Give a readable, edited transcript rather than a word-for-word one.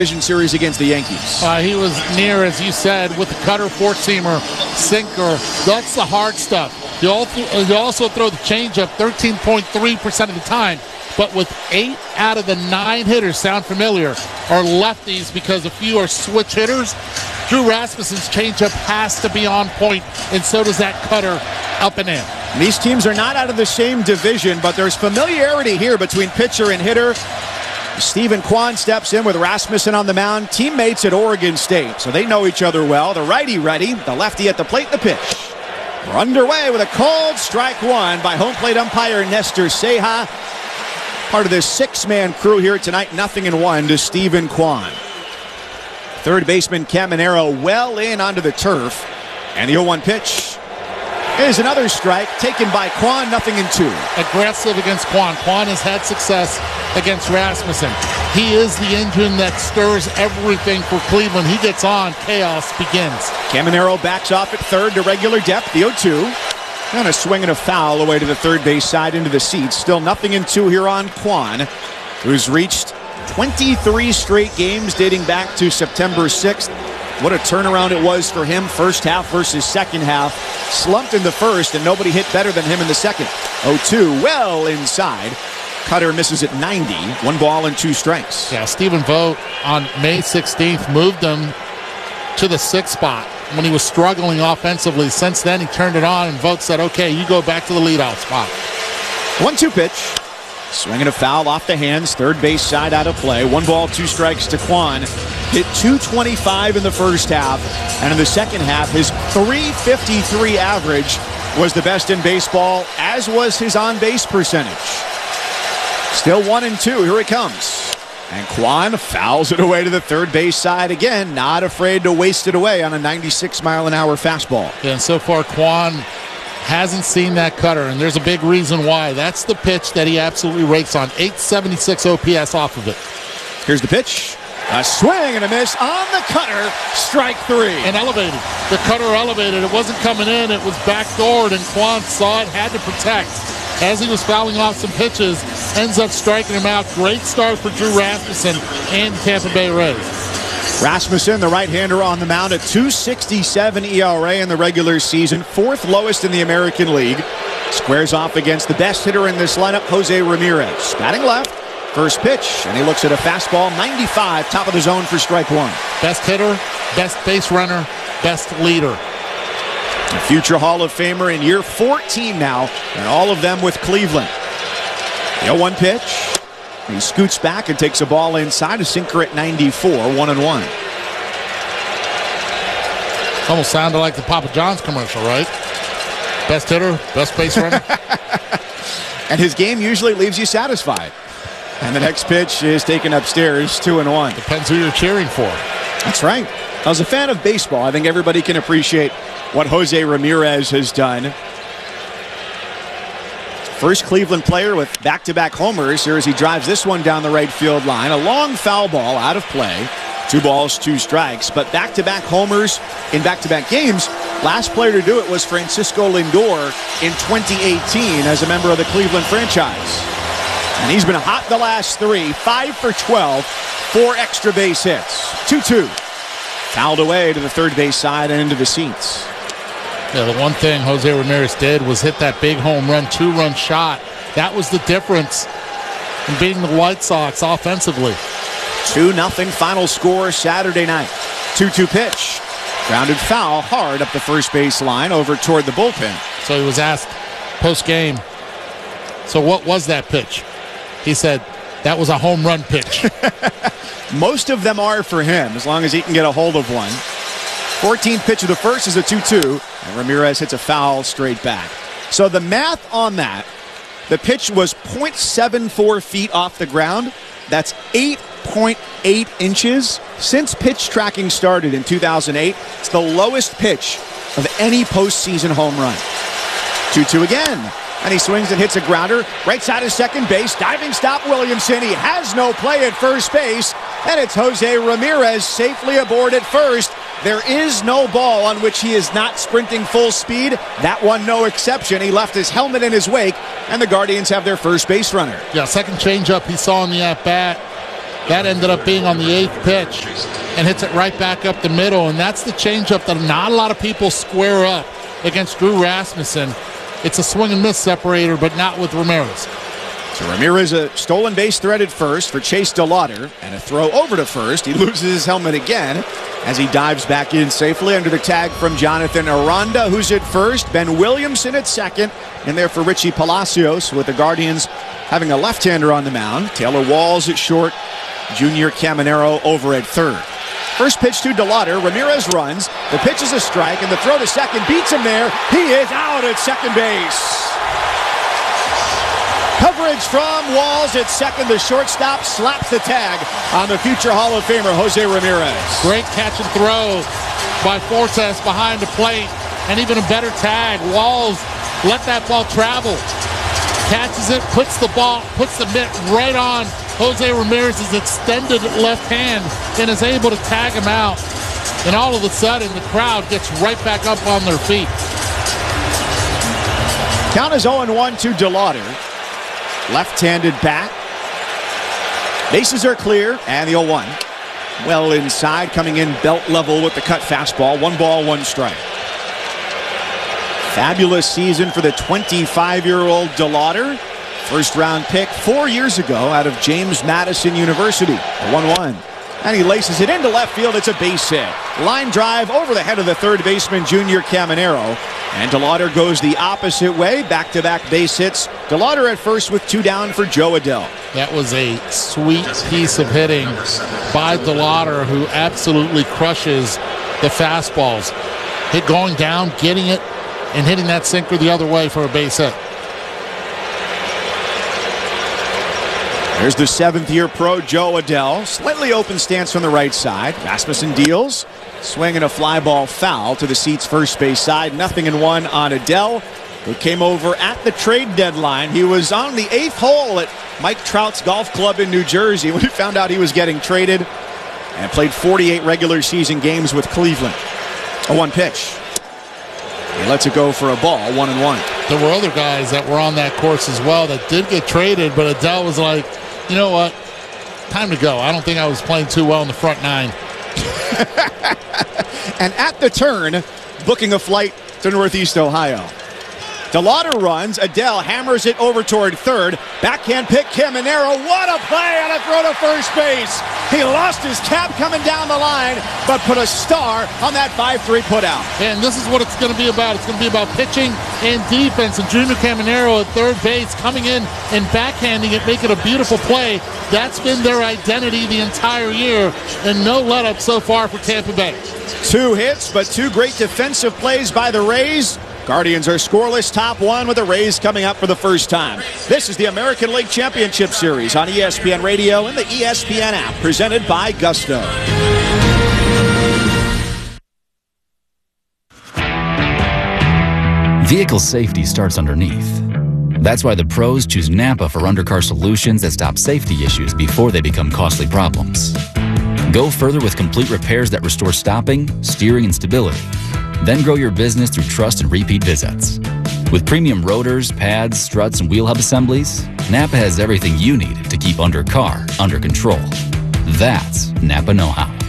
division series against the Yankees. He was near, as you said, with the cutter, four-seamer, sinker. That's the hard stuff. You also throw the changeup 13.3% of the time. But with 8 out of the 9 hitters, sound familiar, are lefties because a few are switch hitters. Drew Rasmussen's changeup has to be on point, and so does that cutter up and in. These teams are not out of the same division, but there's familiarity here between pitcher and hitter. Stephen Kwan steps in with Rasmussen on the mound, teammates at Oregon State, so they know each other well. The righty ready, the lefty at the plate, the pitch. We're underway with a called strike one by home plate umpire Nestor Ceja. Part of this six-man crew here tonight, 0-1 to Stephen Kwan. Third baseman Caminero well in onto the turf. And the 0-1 pitch is another strike taken by Kwan, 0-2. Aggressive against Kwan. Kwan has had success against Rasmussen. He is the engine that stirs everything for Cleveland. He gets on, chaos begins. Caminero backs off at third to regular depth, the 0-2. And a swing and a foul away to the third base side into the seats. Still 0-2 here on Kwan, who's reached 23 straight games dating back to September 6th. What a turnaround it was for him. First half versus second half. Slumped in the first, and nobody hit better than him in the second. 0-2, well inside. Cutter misses at 90. 1 ball and 2 strikes. Yeah, Stephen Vogt on May 16th moved him to the 6th spot when he was struggling offensively. Since then, he turned it on, and Vogt said, okay, you go back to the leadoff spot. 1-2 pitch. Swinging a foul off the hands. Third base side out of play. 1 ball, 2 strikes to Kwan. Hit .225 in the first half. And in the second half, his .353 average was the best in baseball, as was his on-base percentage. Still 1-2. Here it comes. And Kwan fouls it away to the third base side again. Not afraid to waste it away on a 96-mile-an-hour fastball. Yeah, and so far, Kwan hasn't seen that cutter, and there's a big reason why. That's the pitch that he absolutely rakes on. 876 OPS off of it. Here's the pitch. A swing and a miss on the cutter. Strike 3. And elevated. The cutter elevated. It wasn't coming in. It was backdoored, and Kwan saw it, had to protect. As he was fouling off some pitches, ends up striking him out. Great start for Drew Rasmussen and Tampa Bay Rays. Rasmussen, the right-hander on the mound, at .267 ERA in the regular season, 4th lowest in the American League. Squares off against the best hitter in this lineup, Jose Ramirez. Batting left, first pitch, and he looks at a fastball, 95, top of the zone for strike 1. Best hitter, best base runner, best leader. A future Hall of Famer in year 14 now, and all of them with Cleveland. The 0-1 pitch. He scoots back and takes a ball inside, a sinker at 94, 1-1. Almost sounded like the Papa John's commercial, right? Best hitter, best base runner. And his game usually leaves you satisfied. And the next pitch is taken upstairs, 2-1. Depends who you're cheering for. That's right. As a fan of baseball, I think everybody can appreciate what Jose Ramirez has done. First Cleveland player with back-to-back homers here as he drives this one down the right field line. A long foul ball out of play. 2 balls, 2 strikes. But back-to-back homers in back-to-back games. Last player to do it was Francisco Lindor in 2018 as a member of the Cleveland franchise. And he's been hot the last 3. 5 for 12. 4 extra base hits. 2-2. Fouled away to the third base side and into the seats. Yeah, the one thing Jose Ramirez did was hit that big home run, 2-run shot. That was the difference in beating the White Sox offensively. 2-0 final score Saturday night. 2-2 pitch. Grounded foul hard up the first base line over toward the bullpen. So he was asked post-game, so what was that pitch? He said, that was a home run pitch. Most of them are for him, as long as he can get a hold of one. 14th pitch of the first is a 2-2, and Ramirez hits a foul straight back. So the math on that, the pitch was 0.74 feet off the ground. That's 8.8 inches. Since pitch tracking started in 2008, it's the lowest pitch of any postseason home run. 2-2 again. And he swings and hits a grounder. Right side of second base. Diving stop Williamson. He has no play at first base. And it's Jose Ramirez safely aboard at first. There is no ball on which he is not sprinting full speed. That one no exception. He left his helmet in his wake. And the Guardians have their first base runner. Yeah, second changeup he saw in the at-bat. That ended up being on the 8th pitch and hits it right back up the middle. And that's the changeup that not a lot of people square up against Drew Rasmussen. It's a swing and miss separator, but not with Ramirez. So Ramirez, a stolen base threat at first for Chase DeLauder, and a throw over to first. He loses his helmet again as he dives back in safely under the tag from Jonathan Aranda, who's at first. Ben Williamson at second, and there for Richie Palacios, with the Guardians having a left-hander on the mound. Taylor Walls at short, Junior Caminero over at third. First pitch to DeLauder. Ramirez runs. The pitch is a strike, and the throw to second beats him there. He is out at second base. Coverage from Walls at second. The shortstop slaps the tag on the future Hall of Famer Jose Ramirez. Great catch and throw by Fortes behind the plate, and even a better tag. Walls let that ball travel, catches it, puts the mitt right on Jose Ramirez's extended left hand, and is able to tag him out. And all of a sudden, the crowd gets right back up on their feet. Count is 0-1 to DeLauder. Left-handed bat. Bases are clear, and the 0-1. Well inside, coming in belt level with the cut fastball. 1 ball, 1 strike. Fabulous season for the 25-year-old DeLauder. First-round pick 4 years ago out of James Madison University. A 1-1. And he laces it into left field. It's a base hit. Line drive over the head of the third baseman, Junior Caminero. And DeLauder goes the opposite way. Back-to-back base hits. DeLauder at first with 2 down for Joe Adell. That was a sweet piece of hitting by DeLauder, who absolutely crushes the fastballs. Hit going down, getting it, and hitting that sinker the other way for a base hit. There's the 7th-year pro, Joe Adell. Slightly open stance from the right side. Rasmussen deals. Swinging a fly ball foul to the seats first base side. 0-1 on Adell, who came over at the trade deadline. He was on the 8th hole at Mike Trout's golf club in New Jersey when he found out he was getting traded, and played 48 regular season games with Cleveland. A 1 pitch. He lets it go for a ball, 1-1. There were other guys that were on that course as well that did get traded, but Adell was like, you know what? Time to go. I don't think I was playing too well in the front 9. And at the turn, booking a flight to Northeast Ohio. DeLauder runs. Adell hammers it over toward third. Backhand pick, Caminero. What a play on a throw to first base. He lost his cap coming down the line, but put a star on that 5-3 putout. And this is what it's going to be about. It's going to be about pitching and defense. And Junior Caminero at third base coming in and backhanding it, making a beautiful play. That's been their identity the entire year, and no let-up so far for Tampa Bay. 2 hits, but 2 great defensive plays by the Rays. Guardians are scoreless, top 1 with the Rays coming up for the first time. This is the American League Championship Series on ESPN Radio and the ESPN app, presented by Gusto. Vehicle safety starts underneath. That's why the pros choose Napa for undercar solutions that stop safety issues before they become costly problems. Go further with complete repairs that restore stopping, steering, and stability. Then grow your business through trust and repeat visits. With premium rotors, pads, struts, and wheel hub assemblies, Napa has everything you need to keep undercar under control. That's Napa know-how.